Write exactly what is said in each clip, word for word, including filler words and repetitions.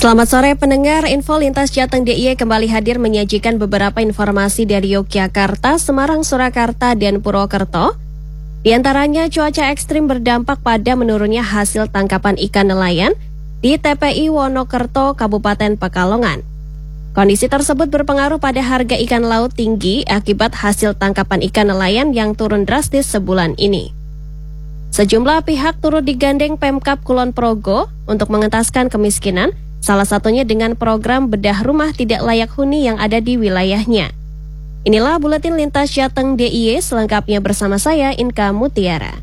Selamat sore pendengar, Info Lintas Jateng D I Y kembali hadir menyajikan beberapa informasi dari Yogyakarta, Semarang, Surakarta, dan Purwokerto. Di antaranya cuaca ekstrim berdampak pada menurunnya hasil tangkapan ikan nelayan di T P I Wonokerto, Kabupaten Pekalongan. Kondisi tersebut berpengaruh pada harga ikan laut tinggi akibat hasil tangkapan ikan nelayan yang turun drastis sebulan ini. Sejumlah pihak turut digandeng Pemkab Kulon Progo untuk mengentaskan kemiskinan, salah satunya dengan program bedah rumah tidak layak huni yang ada di wilayahnya. Inilah Buletin Lintas Jateng D I Y selengkapnya bersama saya Inka Mutiara.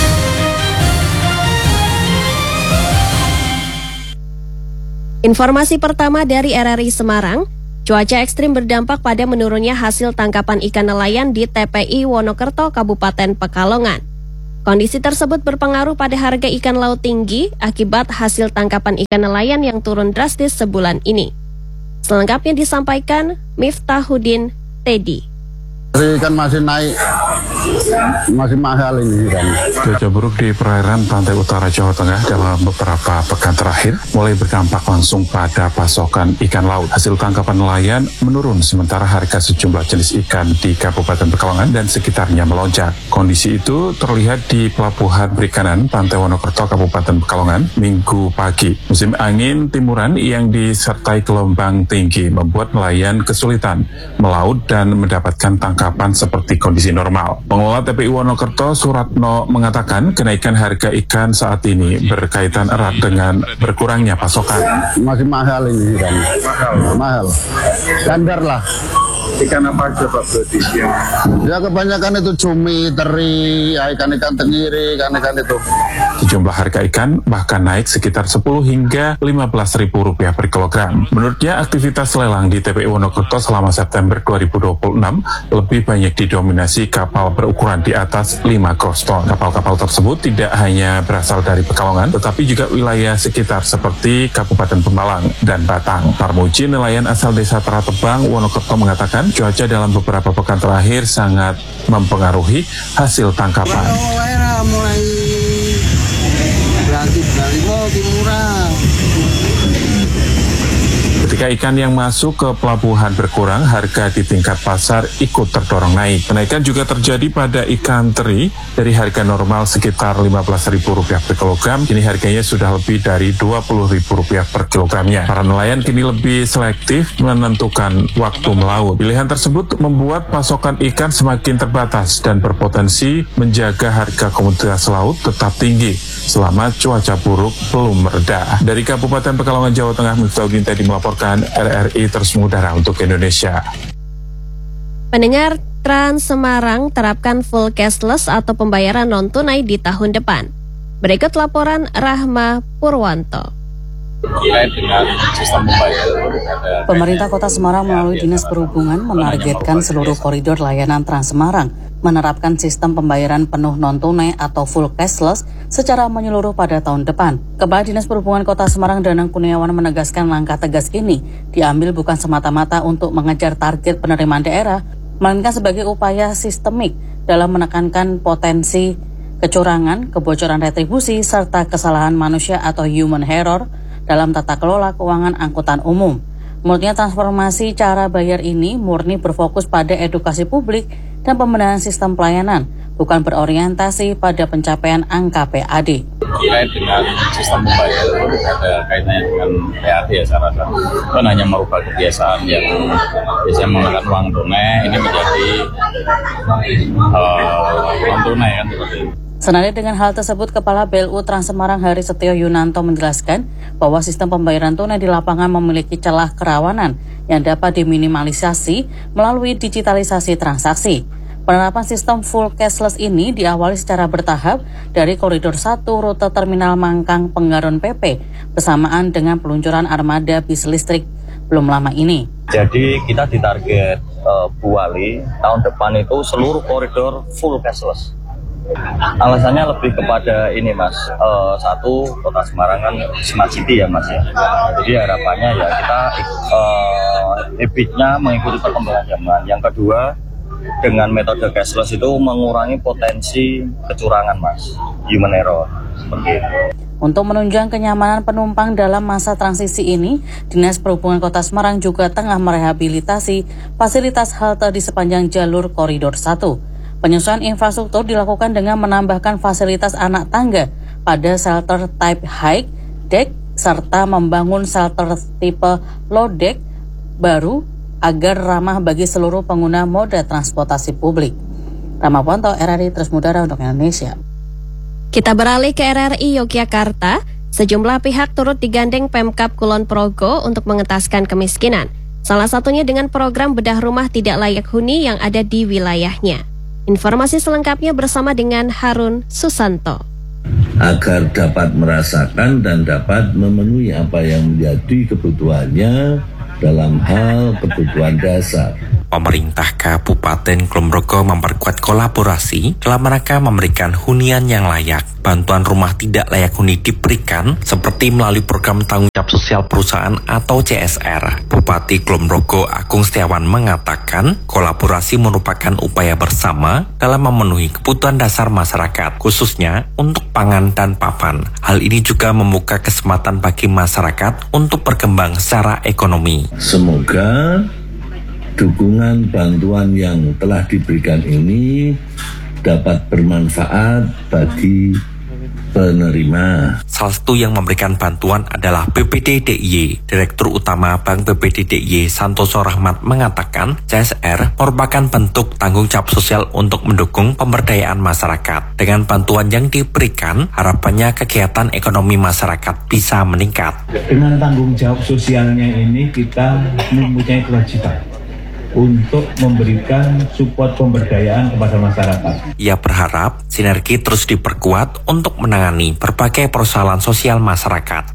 Informasi pertama dari R R I Semarang, cuaca ekstrim berdampak pada menurunnya hasil tangkapan ikan nelayan di T P I Wonokerto, Kabupaten Pekalongan. Kondisi tersebut berpengaruh pada harga ikan laut tinggi akibat hasil tangkapan ikan nelayan yang turun drastis sebulan ini. Selengkapnya disampaikan Miftahuddin Teddy. Ikan masih naik, masih mahal ini kan. Cuaca buruk di perairan pantai utara Jawa Tengah dalam beberapa pekan terakhir mulai berdampak langsung pada pasokan ikan laut. Hasil tangkapan nelayan menurun sementara harga sejumlah jenis ikan di Kabupaten Pekalongan dan sekitarnya melonjak. Kondisi itu terlihat di Pelabuhan Perikanan Pantai Wonokerto, Kabupaten Pekalongan, Minggu pagi. Musim angin timuran yang disertai gelombang tinggi membuat nelayan kesulitan melaut dan mendapatkan tangkapan kapan seperti kondisi normal. Pengelola T P I Wonokerto Suratno mengatakan kenaikan harga ikan saat ini berkaitan erat dengan berkurangnya pasokan. Masih mahal ini kan. Mahal. Mahal. Standar lah. Ikan apa aja Pak berarti? Ya kebanyakan itu cumi, teri, ikan-ikan tenggiri, ikan-ikan itu. Sejumlah harga ikan bahkan naik sekitar sepuluh hingga lima belas ribu rupiah per kilogram. Menurutnya aktivitas lelang di T P I Wonokerto selama September dua ribu dua puluh enam lebih banyak didominasi kapal berukuran di atas lima gross ton. Kapal-kapal tersebut tidak hanya berasal dari Pekalongan, tetapi juga wilayah sekitar seperti Kabupaten Pemalang dan Batang. Parmuji, nelayan asal desa Teratebang, Wonokerto mengatakan cuaca dalam beberapa pekan terakhir sangat mempengaruhi hasil tangkapan. Mulai berarti dari mau murah. Ketika ikan yang masuk ke pelabuhan berkurang, harga di tingkat pasar ikut terdorong naik. Kenaikan juga terjadi pada ikan teri dari harga normal sekitar lima belas ribu rupiah per kilogram, kini harganya sudah lebih dari dua puluh ribu rupiah per kilogramnya. Para nelayan kini lebih selektif menentukan waktu melaut. Pilihan tersebut membuat pasokan ikan semakin terbatas dan berpotensi menjaga harga komoditas laut tetap tinggi selama cuaca buruk belum mereda. Dari Kabupaten Pekalongan, Jawa Tengah, Miftahuddin Teddy melaporkan R R I terus mengudara untuk Indonesia. Pendengar, Trans Semarang terapkan full cashless atau pembayaran non-tunai di tahun depan. Berikut laporan Rahma Purwanto. Dengan sistem pembayaran, Pemerintah Kota Semarang melalui Dinas Perhubungan menargetkan seluruh koridor layanan Trans Semarang menerapkan sistem pembayaran penuh non-tunai atau full cashless secara menyeluruh pada tahun depan. Kepala Dinas Perhubungan Kota Semarang Danang Kurniawan menegaskan langkah tegas ini diambil bukan semata-mata untuk mengejar target penerimaan daerah, melainkan sebagai upaya sistemik dalam menekankan potensi kecurangan, kebocoran retribusi, serta kesalahan manusia atau human error dalam tata kelola keuangan angkutan umum. Menurutnya transformasi cara bayar ini murni berfokus pada edukasi publik dan pembenahan sistem pelayanan, bukan berorientasi pada pencapaian angka P A D. Terkait dengan sistem pembayaran ada kaitannya dengan P A D ya saya rasa. Itu hanya merubah kebiasaan yang biasanya menggunakan uang tunai ini menjadi uh, non tunai kan seperti itu. Senada dengan hal tersebut, Kepala B L U Trans Semarang Hari Setio Yunanto menjelaskan bahwa sistem pembayaran tunai di lapangan memiliki celah kerawanan yang dapat diminimalisasi melalui digitalisasi transaksi. Penerapan sistem full cashless ini diawali secara bertahap dari koridor satu rute Terminal Mangkang Penggaron P P bersamaan dengan peluncuran armada bis listrik belum lama ini. Jadi kita ditarget uh, Bu Wali tahun depan itu seluruh koridor full cashless. Alasannya lebih kepada ini Mas, uh, satu Kota Semarang kan smart city ya Mas ya. Jadi harapannya ya kita uh, habitnya mengikuti perkembangan zaman. Yang kedua, dengan metode cashless itu mengurangi potensi kecurangan Mas, human error seperti itu. Untuk menunjang kenyamanan penumpang dalam masa transisi ini, Dinas Perhubungan Kota Semarang juga tengah merehabilitasi fasilitas halte di sepanjang jalur Koridor satu. Penyesuaian infrastruktur dilakukan dengan menambahkan fasilitas anak tangga pada shelter type high deck serta membangun shelter tipe low deck baru agar ramah bagi seluruh pengguna moda transportasi publik. Ramaponto, R R I Terus Mudara untuk Indonesia. Kita beralih ke R R I Yogyakarta. Sejumlah pihak turut digandeng Pemkab Kulon Progo untuk mengentaskan kemiskinan. Salah satunya dengan program bedah rumah tidak layak huni yang ada di wilayahnya. Informasi selengkapnya bersama dengan Harun Susanto. Agar dapat merasakan dan dapat memenuhi apa yang menjadi kebutuhannya dalam hal kebutuhan dasar. Pemerintah Kabupaten Kulon Progo memperkuat kolaborasi dalam rangka memberikan hunian yang layak. Bantuan rumah tidak layak huni diberikan seperti melalui program tanggung jawab sosial perusahaan atau C S R. Bupati Kulon Progo Agung Setiawan mengatakan kolaborasi merupakan upaya bersama dalam memenuhi kebutuhan dasar masyarakat, khususnya untuk pangan dan papan. Hal ini juga membuka kesempatan bagi masyarakat untuk berkembang secara ekonomi. Semoga dukungan bantuan yang telah diberikan ini dapat bermanfaat bagi penerima. Salah satu yang memberikan bantuan adalah B P D D I Y. Direktur Utama Bank B P D D I Y Santoso Rahmat mengatakan C S R merupakan bentuk tanggung jawab sosial untuk mendukung pemberdayaan masyarakat. Dengan bantuan yang diberikan, harapannya kegiatan ekonomi masyarakat bisa meningkat. Dengan tanggung jawab sosialnya ini kita mempunyai kewajiban untuk memberikan support pemberdayaan kepada masyarakat. Ia berharap sinergi terus diperkuat untuk menangani berbagai persoalan sosial masyarakat.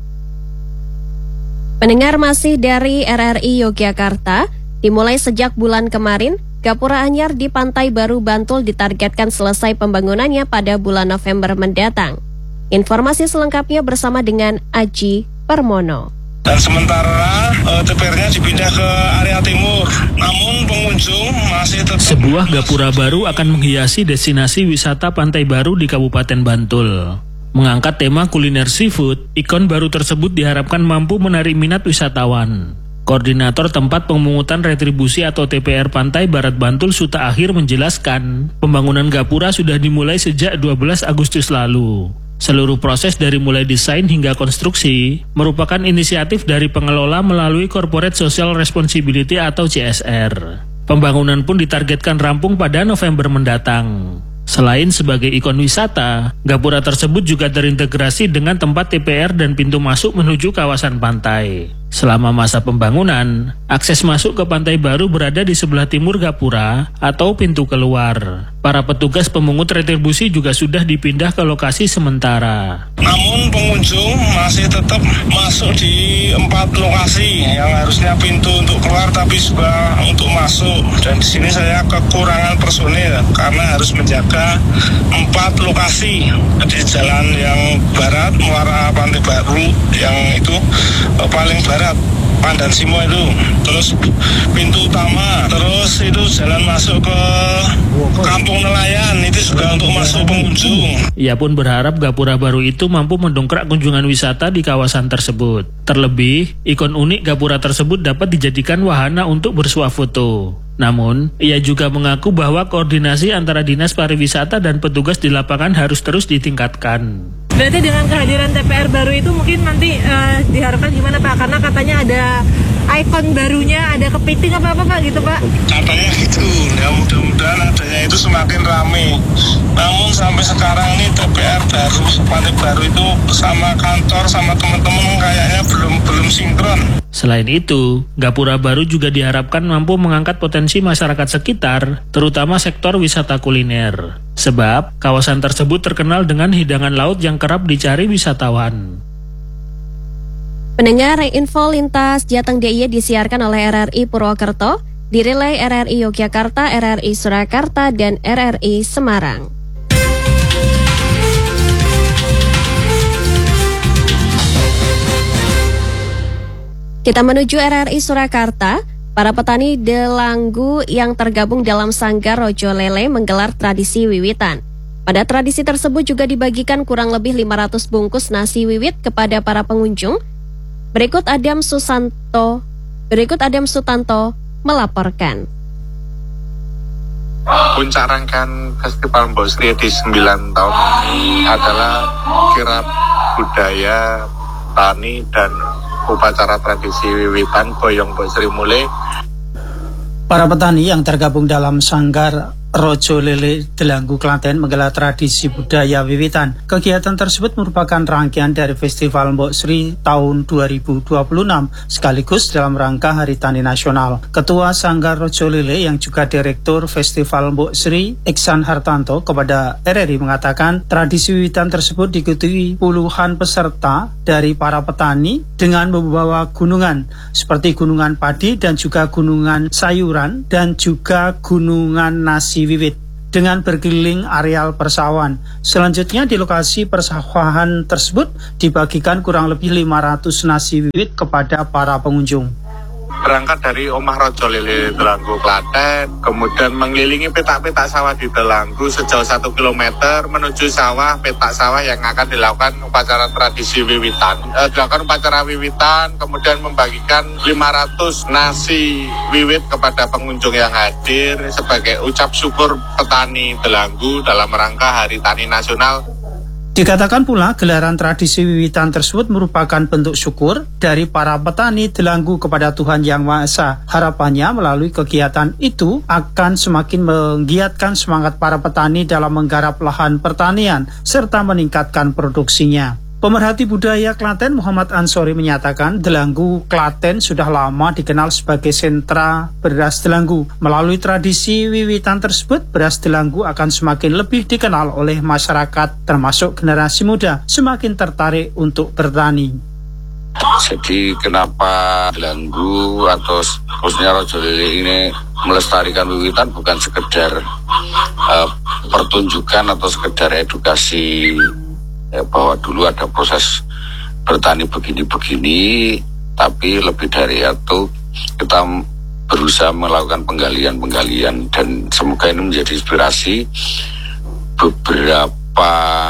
Pendengar, masih dari R R I Yogyakarta, dimulai sejak bulan kemarin, Gapura Anyar di Pantai Baru Bantul ditargetkan selesai pembangunannya pada bulan November mendatang. Informasi selengkapnya bersama dengan Aji Permono. Dan sementara uh, T P R-nya dipindah ke area timur. Namun pengunjung masih tetap... Sebuah gapura baru akan menghiasi destinasi wisata Pantai Baru di Kabupaten Bantul. Mengangkat tema kuliner seafood, ikon baru tersebut diharapkan mampu menarik minat wisatawan. Koordinator Tempat Pemungutan Retribusi atau T P R Pantai Barat Bantul Suta Akhir menjelaskan, pembangunan gapura sudah dimulai sejak dua belas Agustus lalu. Seluruh proses dari mulai desain hingga konstruksi merupakan inisiatif dari pengelola melalui Corporate Social Responsibility atau C S R. Pembangunan pun ditargetkan rampung pada November mendatang. Selain sebagai ikon wisata, gapura tersebut juga terintegrasi dengan tempat T P R dan pintu masuk menuju kawasan pantai. Selama masa pembangunan, akses masuk ke Pantai Baru berada di sebelah timur gapura atau pintu keluar. Para petugas pemungut retribusi juga sudah dipindah ke lokasi sementara. Namun pengunjung masih tetap masuk di empat lokasi yang harusnya pintu untuk keluar tapi juga untuk masuk. Dan di sini saya kekurangan personil karena harus menjaga empat lokasi di jalan yang barat muara Pantai Baru yang itu paling barat. Pandan Simo itu, terus pintu utama, terus itu jalan masuk ke Kampung Nelayan, itu juga untuk masuk pengunjung. Ia pun berharap gapura baru itu mampu mendongkrak kunjungan wisata di kawasan tersebut. Terlebih, ikon unik gapura tersebut dapat dijadikan wahana untuk bersuah foto. Namun, ia juga mengaku bahwa koordinasi antara Dinas Pariwisata dan petugas di lapangan harus terus ditingkatkan. Berarti dengan kehadiran T P R baru itu mungkin nanti uh, diharapkan gimana Pak? Karena katanya ada ikon barunya, ada kepiting apa-apa Pak gitu Pak? Katanya gitu, ya mudah-mudahan adanya itu semakin ramai. Namun sampai sekarang ini T P R baru, Pantai Baru itu sama kantor, sama teman-teman kayaknya belum belum sinkron. Selain itu, gapura baru juga diharapkan mampu mengangkat potensi masyarakat sekitar, terutama sektor wisata kuliner. Sebab, kawasan tersebut terkenal dengan hidangan laut yang kerap dicari wisatawan. Pendengar, info lintas Jateng D I Y disiarkan oleh R R I Purwokerto, direlay R R I Yogyakarta, R R I Surakarta, dan R R I Semarang. Kita menuju R R I Surakarta. Para petani Delanggu yang tergabung dalam Sanggar Rojo Lele menggelar tradisi wiwitan. Pada tradisi tersebut juga dibagikan kurang lebih lima ratus bungkus nasi wiwit kepada para pengunjung. Berikut Adam Susanto, berikut Adam Sutanto melaporkan. Puncak rangkaian Festival Mbok Sri di sembilan tahun ini adalah kirab budaya, tani, dan upacara tradisi wiwitan Boyong Mbok Sri Mulih. Para petani yang tergabung dalam Sanggar Rojo Lele Delanggu Klaten menggelar tradisi budaya wiwitan. Kegiatan tersebut merupakan rangkaian dari Festival Mbok Sri tahun dua ribu dua puluh enam sekaligus dalam rangka Hari Tani Nasional. Ketua Sanggar Rojo Lele yang juga Direktur Festival Mbok Sri, Iksan Hartanto, kepada R R I mengatakan tradisi wiwitan tersebut diikuti puluhan peserta dari para petani dengan membawa gunungan seperti gunungan padi dan juga gunungan sayuran dan juga gunungan nasi wiwit dengan berkeliling areal persawahan. Selanjutnya di lokasi persawahan tersebut dibagikan kurang lebih lima ratus nasi wiwit kepada para pengunjung. Berangkat dari Omah Rojo Lele Delanggu Klaten, kemudian mengelilingi petak-petak sawah di Delanggu sejauh satu kilometer menuju sawah, petak sawah yang akan dilakukan upacara tradisi wiwitan. E, dilakukan upacara wiwitan, kemudian membagikan lima ratus nasi wiwit kepada pengunjung yang hadir sebagai ucap syukur petani Delanggu dalam rangka Hari Tani Nasional. Dikatakan pula gelaran tradisi wiwitan tersebut merupakan bentuk syukur dari para petani Delanggu kepada Tuhan Yang Maha Esa. Harapannya melalui kegiatan itu akan semakin menggiatkan semangat para petani dalam menggarap lahan pertanian serta meningkatkan produksinya. Pemerhati budaya Klaten Muhammad Ansori menyatakan Delanggu Klaten sudah lama dikenal sebagai sentra beras Delanggu. Melalui tradisi wiwitan tersebut, beras Delanggu akan semakin lebih dikenal oleh masyarakat termasuk generasi muda semakin tertarik untuk bertani. Jadi kenapa Delanggu atau khususnya Rojo Lele ini melestarikan wiwitan bukan sekedar uh, pertunjukan atau sekedar edukasi ya, bahwa dulu ada proses bertani begini-begini, tapi lebih dari itu kita berusaha melakukan penggalian-penggalian dan semoga ini menjadi inspirasi beberapa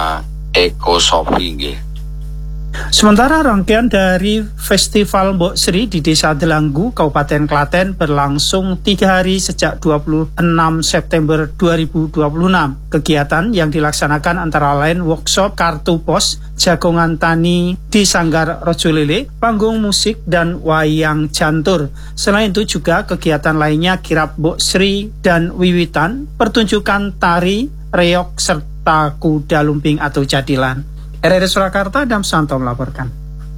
ekosofi. Sementara rangkaian dari Festival Mbok Sri di Desa Delanggu, Kabupaten Klaten berlangsung tiga hari sejak dua puluh enam September dua ribu dua puluh enam. Kegiatan yang dilaksanakan antara lain workshop kartu pos, jagongan tani di Sanggar Rojo Lele, panggung musik, dan wayang jantur. Selain itu juga kegiatan lainnya kirab Mbok Sri dan wiwitan, pertunjukan tari, reok, serta kuda lumping atau jadilan. R R I Surakarta, Adam Santo melaporkan.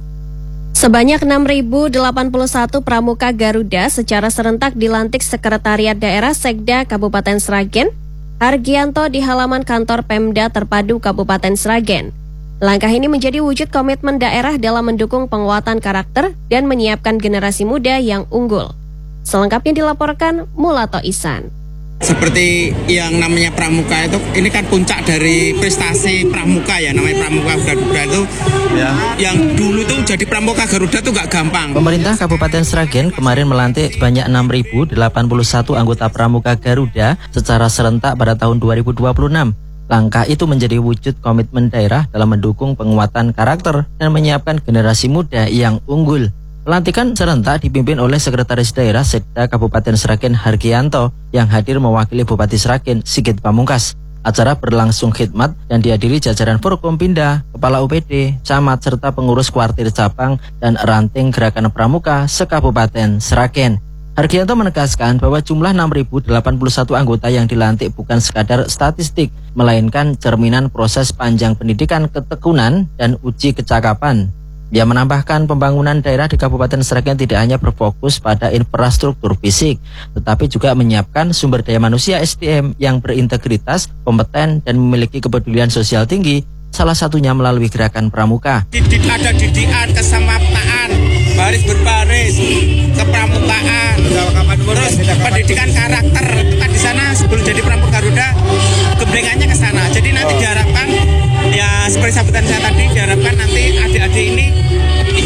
Sebanyak enam ribu delapan puluh satu pramuka Garuda secara serentak dilantik Sekretariat Daerah Sekda Kabupaten Sragen, Hargianto di halaman kantor Pemda Terpadu Kabupaten Sragen. Langkah ini menjadi wujud komitmen daerah dalam mendukung penguatan karakter dan menyiapkan generasi muda yang unggul. Selengkapnya dilaporkan Mulato Ihsan. Seperti yang namanya pramuka itu, ini kan puncak dari prestasi pramuka ya, namanya pramuka Garuda itu ya. Yang dulu tuh jadi pramuka Garuda tuh gak gampang. Pemerintah Kabupaten Sragen kemarin melantik sebanyak enam ribu delapan puluh satu anggota pramuka Garuda secara serentak pada tahun dua ribu dua puluh enam. Langkah itu menjadi wujud komitmen daerah dalam mendukung penguatan karakter dan menyiapkan generasi muda yang unggul. Pelantikan serentak dipimpin oleh Sekretaris Daerah Sekda Kabupaten Sragen Hargianto yang hadir mewakili Bupati Sragen Sigit Pamungkas. Acara berlangsung khidmat dan dihadiri jajaran Forkompinda, Kepala U P D, Camat, serta pengurus kuartir cabang dan ranting gerakan pramuka se-Kabupaten Sragen. Hargianto menegaskan bahwa jumlah enam ribu delapan puluh satu anggota yang dilantik bukan sekadar statistik, melainkan cerminan proses panjang pendidikan ketekunan dan uji kecakapan. Dia menambahkan pembangunan daerah di Kabupaten Sragen tidak hanya berfokus pada infrastruktur fisik, tetapi juga menyiapkan sumber daya manusia S D M yang berintegritas, kompeten, dan memiliki kepedulian sosial tinggi, salah satunya melalui gerakan pramuka. Didik ada didikan, kesamaptaan, baris berbaris, kepramukaan, terus pendidikan karakter. Itu kan di sana sebelum jadi pramuka Garuda, geblengannya ke sana. Jadi nanti diharapkan, ya seperti sambutan saya tadi, diharapkan nanti adik-adik ini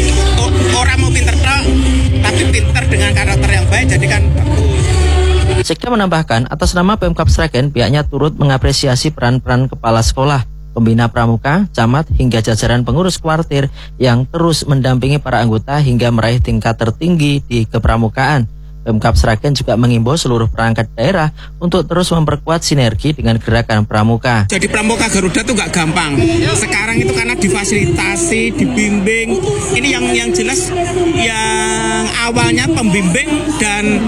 orang mau pinter tok, tapi pinter dengan karakter yang baik, jadi kan bagus. Sekda menambahkan, atas nama Pemkab Sragen, pihaknya turut mengapresiasi peran-peran kepala sekolah, pembina pramuka, camat, hingga jajaran pengurus kuartir yang terus mendampingi para anggota hingga meraih tingkat tertinggi di kepramukaan. Pemkab Sragen juga mengimbau seluruh perangkat daerah untuk terus memperkuat sinergi dengan gerakan pramuka. Jadi pramuka Garuda itu nggak gampang. Sekarang itu karena difasilitasi, dibimbing. Ini yang yang jelas yang awalnya pembimbing dan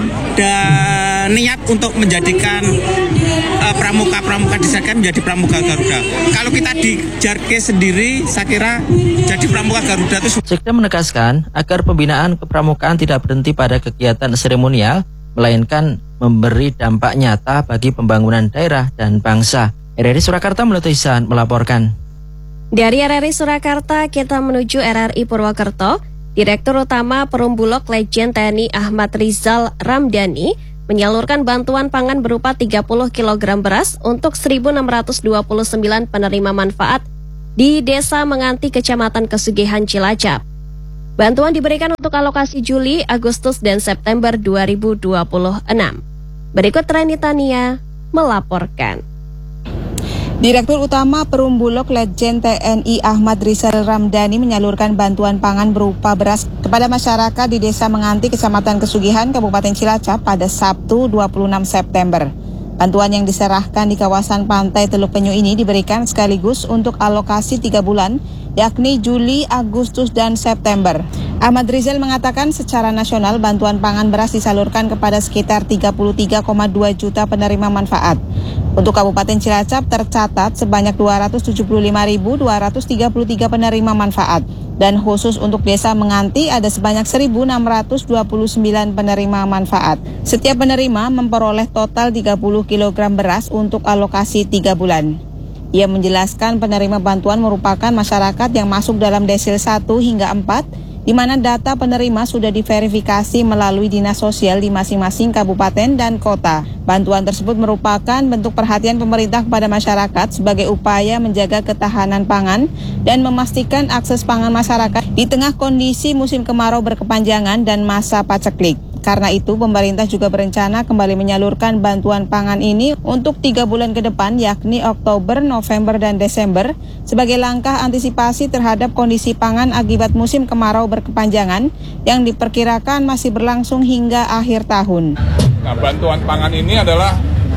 dan niat untuk menjadikan uh, pramuka-pramuka di Sragen menjadi pramuka Garuda. Kalau kita di Jarke sendiri, saya kira jadi pramuka Garuda itu. Sekda menegaskan agar pembinaan kepramukaan tidak berhenti pada kegiatan seremonial, melainkan memberi dampak nyata bagi pembangunan daerah dan bangsa. R R I Surakarta Melati Ihsan melaporkan. Dari R R I Surakarta kita menuju R R I Purwokerto. Direktur Utama Perum Bulog Legend T N I Ahmad Rizal Ramdhani menyalurkan bantuan pangan berupa tiga puluh kilogram beras untuk seribu enam ratus dua puluh sembilan penerima manfaat di Desa Menganti, Kecamatan Kesugihan, Cilacap. Bantuan diberikan untuk alokasi Juli, Agustus, dan September dua ribu dua puluh enam. Berikut Reni Tania melaporkan. Direktur Utama Perum Bulog Legend T N I Ahmad Rizal Ramdhani menyalurkan bantuan pangan berupa beras kepada masyarakat di Desa Menganti, Kecamatan Kesugihan, Kabupaten Cilacap pada Sabtu dua puluh enam September. Bantuan yang diserahkan di kawasan Pantai Teluk Penyu ini diberikan sekaligus untuk alokasi tiga bulan, yakni Juli, Agustus, dan September. Ahmad Rizal mengatakan secara nasional bantuan pangan beras disalurkan kepada sekitar tiga puluh tiga koma dua juta penerima manfaat. Untuk Kabupaten Cilacap tercatat sebanyak dua ratus tujuh puluh lima ribu dua ratus tiga puluh tiga penerima manfaat. Dan khusus untuk Desa Menganti ada sebanyak seribu enam ratus dua puluh sembilan penerima manfaat. Setiap penerima memperoleh total tiga puluh kilogram beras untuk alokasi tiga bulan. Ia menjelaskan penerima bantuan merupakan masyarakat yang masuk dalam desil satu hingga empat, di mana data penerima sudah diverifikasi melalui dinas sosial di masing-masing kabupaten dan kota. Bantuan tersebut merupakan bentuk perhatian pemerintah kepada masyarakat sebagai upaya menjaga ketahanan pangan dan memastikan akses pangan masyarakat di tengah kondisi musim kemarau berkepanjangan dan masa paceklik. Karena itu, pemerintah juga berencana kembali menyalurkan bantuan pangan ini untuk tiga bulan ke depan, yakni Oktober, November, dan Desember, sebagai langkah antisipasi terhadap kondisi pangan akibat musim kemarau berkepanjangan yang diperkirakan masih berlangsung hingga akhir tahun. Nah, bantuan pangan ini adalah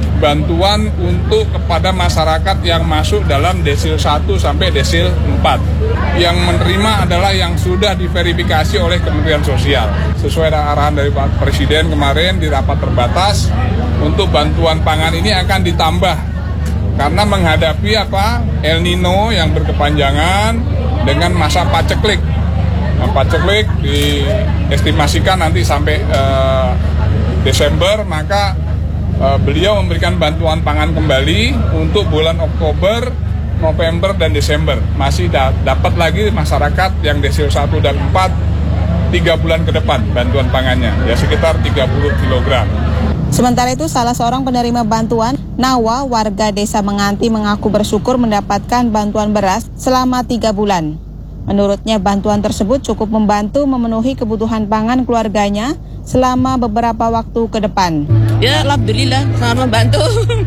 bantuan untuk kepada masyarakat yang masuk dalam desil satu sampai desil empat. Yang menerima adalah yang sudah diverifikasi oleh Kementerian Sosial. Sesuai arahan dari Pak Presiden kemarin di rapat terbatas, untuk bantuan pangan ini akan ditambah karena menghadapi apa El Nino yang berkepanjangan dengan masa paceklik. Nah, paceklik diestimasikan nanti sampai uh, Desember, maka Uh, beliau memberikan bantuan pangan kembali untuk bulan Oktober, November, dan Desember. Masih da dapat lagi masyarakat yang desil satu dan empat tiga bulan ke depan bantuan pangannya, ya sekitar tiga puluh kilogram. Sementara itu, salah seorang penerima bantuan, Nawa, warga Desa Menganti, mengaku bersyukur mendapatkan bantuan beras selama tiga bulan. Menurutnya, bantuan tersebut cukup membantu memenuhi kebutuhan pangan keluarganya selama beberapa waktu ke depan. Ya, alhamdulillah sangat membantu.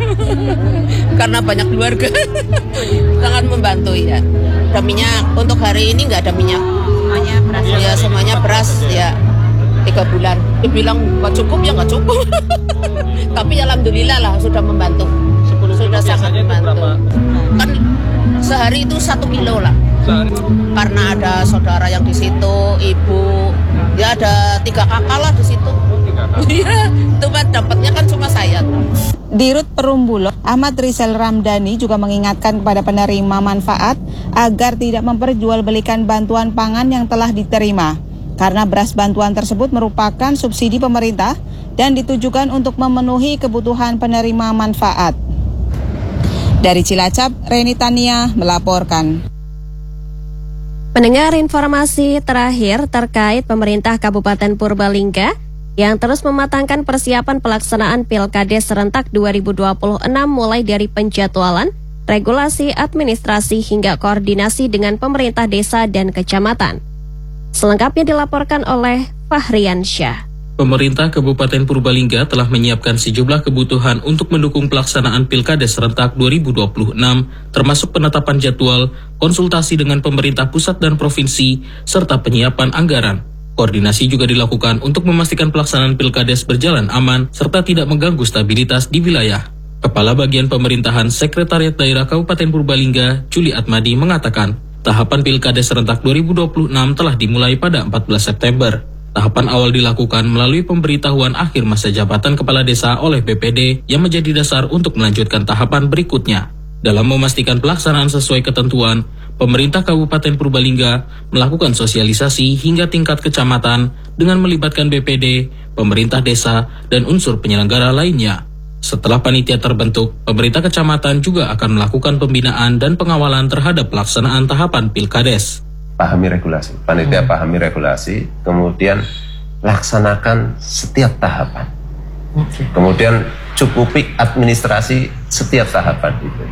Karena banyak keluarga. Sangat membantu ya. Ada minyak, untuk hari ini nggak ada minyak. Semuanya beras. Ya, semuanya beras ya. Tiga bulan. Dibilang nggak cukup ya nggak cukup. Tapi alhamdulillah lah sudah membantu. Sudah sangat membantu. Kan sehari itu satu kilo lah. Sehari. Karena ada saudara yang di situ, ibu, ya ada tiga kakak lah di situ. Iya, cuma dapatnya kan cuma saya. Dirut Perum Bulog Ahmad Rizal Ramdhani juga mengingatkan kepada penerima manfaat agar tidak memperjualbelikan bantuan pangan yang telah diterima, karena beras bantuan tersebut merupakan subsidi pemerintah dan ditujukan untuk memenuhi kebutuhan penerima manfaat. Dari Cilacap, Reni Tania melaporkan. Mendengar informasi terakhir terkait pemerintah Kabupaten Purbalingga yang terus mematangkan persiapan pelaksanaan Pilkades serentak dua ribu dua puluh enam mulai dari penjadwalan, regulasi, administrasi hingga koordinasi dengan pemerintah desa dan kecamatan. Selengkapnya dilaporkan oleh Fahrian Syah. Pemerintah Kabupaten Purbalingga telah menyiapkan sejumlah kebutuhan untuk mendukung pelaksanaan Pilkades serentak dua ribu dua puluh enam, termasuk penetapan jadwal, konsultasi dengan pemerintah pusat dan provinsi, serta penyiapan anggaran. Koordinasi juga dilakukan untuk memastikan pelaksanaan Pilkades berjalan aman serta tidak mengganggu stabilitas di wilayah. Kepala Bagian Pemerintahan Sekretariat Daerah Kabupaten Purbalingga, Juli Atmadi, mengatakan, tahapan Pilkades serentak dua ribu dua puluh enam telah dimulai pada empat belas September. Tahapan awal dilakukan melalui pemberitahuan akhir masa jabatan kepala desa oleh B P D yang menjadi dasar untuk melanjutkan tahapan berikutnya. Dalam memastikan pelaksanaan sesuai ketentuan, pemerintah Kabupaten Purbalingga melakukan sosialisasi hingga tingkat kecamatan dengan melibatkan B P D, pemerintah desa, dan unsur penyelenggara lainnya. Setelah panitia terbentuk, pemerintah kecamatan juga akan melakukan pembinaan dan pengawalan terhadap pelaksanaan tahapan Pilkades. Pahami regulasi, panitia pahami regulasi, kemudian laksanakan setiap tahapan. Kemudian cukupi administrasi setiap tahapan itu.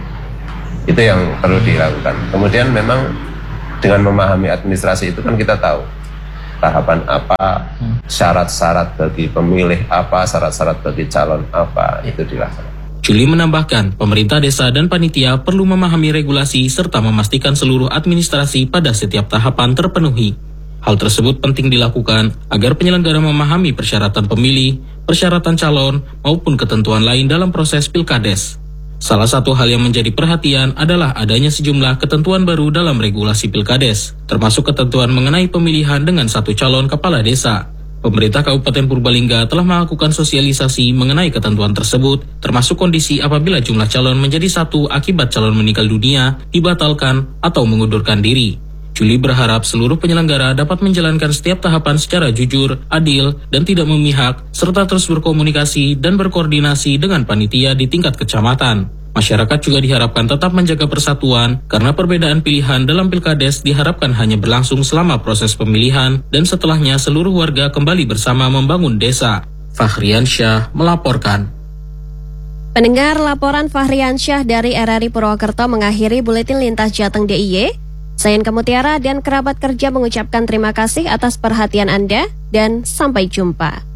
Itu yang perlu dilakukan. Kemudian memang dengan memahami administrasi itu kan kita tahu tahapan apa, syarat-syarat bagi pemilih apa, syarat-syarat bagi calon apa, itu dilaksanakan. Juli menambahkan, pemerintah desa dan panitia perlu memahami regulasi serta memastikan seluruh administrasi pada setiap tahapan terpenuhi. Hal tersebut penting dilakukan agar penyelenggara memahami persyaratan pemilih, persyaratan calon, maupun ketentuan lain dalam proses Pilkades. Salah satu hal yang menjadi perhatian adalah adanya sejumlah ketentuan baru dalam regulasi Pilkades, termasuk ketentuan mengenai pemilihan dengan satu calon kepala desa. Pemerintah Kabupaten Purbalingga telah melakukan sosialisasi mengenai ketentuan tersebut, termasuk kondisi apabila jumlah calon menjadi satu akibat calon meninggal dunia, dibatalkan, atau mengundurkan diri. Juli berharap seluruh penyelenggara dapat menjalankan setiap tahapan secara jujur, adil, dan tidak memihak, serta terus berkomunikasi dan berkoordinasi dengan panitia di tingkat kecamatan. Masyarakat juga diharapkan tetap menjaga persatuan karena perbedaan pilihan dalam Pilkades diharapkan hanya berlangsung selama proses pemilihan dan setelahnya seluruh warga kembali bersama membangun desa. Fahriansyah melaporkan. Pendengar, laporan Fahriansyah dari R R I Purwokerto mengakhiri Buletin Lintas Jateng D I Y. Saya Inka Mutiara dan kerabat kerja mengucapkan terima kasih atas perhatian Anda dan sampai jumpa.